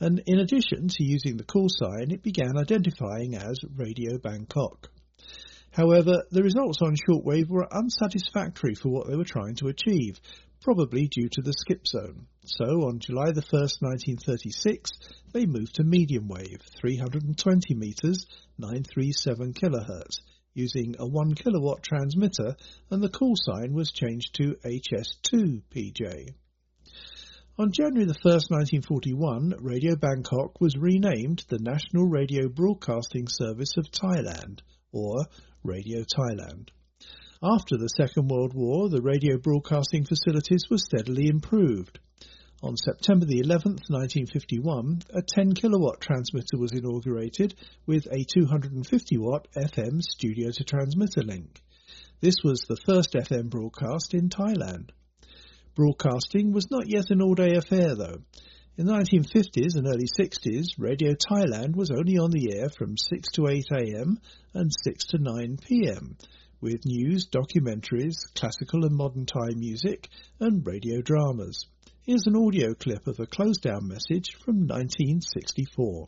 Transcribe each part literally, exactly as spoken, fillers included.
and in addition to using the call sign, it began identifying as Radio Bangkok. However, the results on shortwave were unsatisfactory for what they were trying to achieve, probably due to the skip zone. So, on July the first, nineteen thirty-six, they moved to medium wave, three hundred twenty metres, nine thirty-seven kilohertz, using a one kilowatt transmitter, and the call sign was changed to H S two P J. On January the first, nineteen forty-one, Radio Bangkok was renamed the National Radio Broadcasting Service of Thailand, or Radio Thailand. After the Second World War, the radio broadcasting facilities were steadily improved. On September the eleventh, nineteen fifty-one, a ten kilowatt transmitter was inaugurated with a two hundred fifty watt F M studio-to-transmitter link. This was the first F M broadcast in Thailand. Broadcasting was not yet an all-day affair, though. In the nineteen fifties and early sixties, Radio Thailand was only on the air from six to eight a m and six to nine p m, with news, documentaries, classical and modern Thai music, and radio dramas. Here's an audio clip of a close-down message from nineteen sixty-four.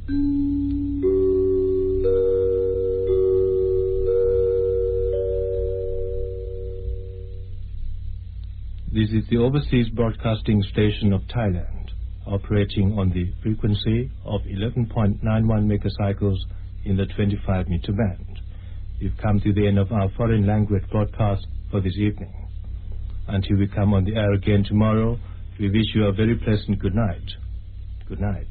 This is the Overseas Broadcasting Station of Thailand, operating on the frequency of eleven point nine one megacycles in the twenty-five meter band. We've come to the end of our foreign language broadcast for this evening. Until we come on the air again tomorrow, we wish you a very pleasant good night. Good night.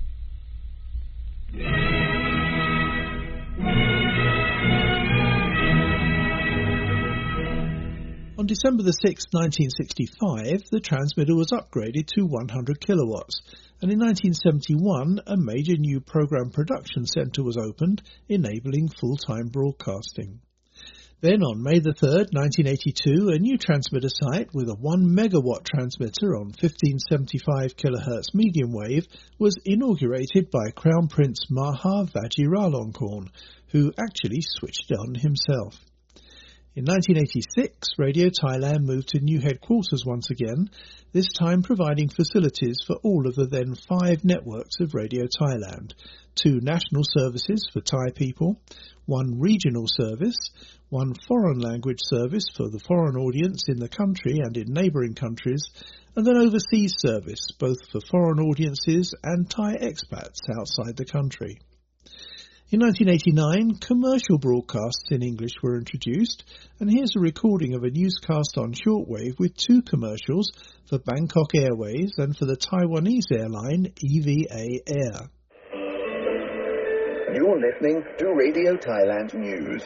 On December the sixth, nineteen sixty-five, the transmitter was upgraded to one hundred kilowatts, and in nineteen seventy-one, a major new program production centre was opened, enabling full-time broadcasting. Then on May the third, nineteen eighty-two, a new transmitter site with a one megawatt transmitter on fifteen seventy-five kilohertz medium wave was inaugurated by Crown Prince Maha Vajiralongkorn, who actually switched it on himself. In nineteen eighty-six, Radio Thailand moved to new headquarters once again, this time providing facilities for all of the then five networks of Radio Thailand, two national services for Thai people, one regional service, one foreign language service for the foreign audience in the country and in neighbouring countries, and an overseas service both for foreign audiences and Thai expats outside the country. In nineteen eighty-nine, commercial broadcasts in English were introduced, and here's a recording of a newscast on shortwave with two commercials for Bangkok Airways and for the Taiwanese airline E V A Air. You're listening to Radio Thailand News.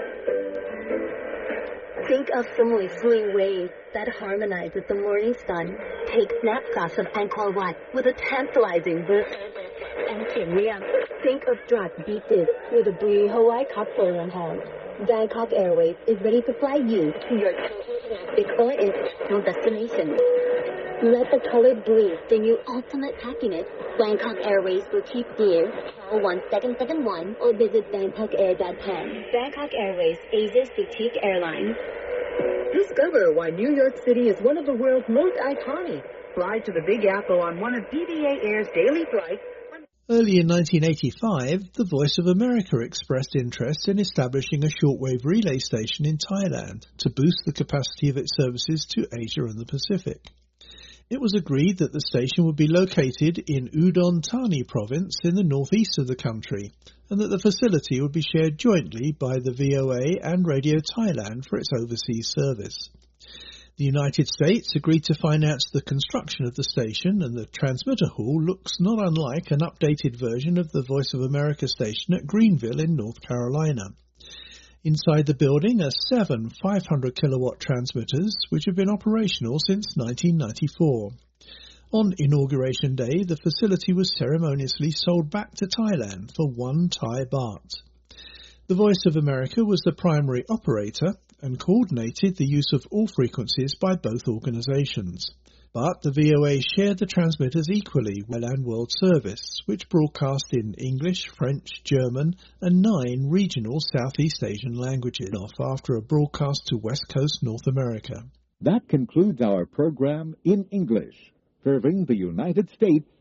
Think of Samui flowing waves that harmonize with the morning sun. Take snapshots of Angkor Wat with a tantalizing burst and Siem. Think of Strat beaches with a blue Hawaii cocktail on hand. Bangkok Airways is ready to fly you to your big or international destination. Let the colored breeze bring you ultimate happiness. Bangkok Airways boutique dear. Call one seven seven one or visit bangkok air dot com. Bangkok Airways, Asia's boutique airline. Discover why New York City is one of the world's most iconic. Fly to the Big Apple on one of E V A Air's daily flights. Early in nineteen eighty-five, the Voice of America expressed interest in establishing a shortwave relay station in Thailand to boost the capacity of its services to Asia and the Pacific. It was agreed that the station would be located in Udon Thani province in the northeast of the country, and that the facility would be shared jointly by the V O A and Radio Thailand for its overseas service. The United States agreed to finance the construction of the station, and the transmitter hall looks not unlike an updated version of the Voice of America station at Greenville in North Carolina. Inside the building are seven five hundred kilowatt transmitters, which have been operational since nineteen ninety-four. On Inauguration Day, the facility was ceremoniously sold back to Thailand for one Thai baht. The Voice of America was the primary operator and coordinated the use of all frequencies by both organisations. But the V O A shared the transmitters equally with Thailand World Service, which broadcast in English, French, German and nine regional Southeast Asian languages off after a broadcast to West Coast North America. That concludes our program in English, serving the United States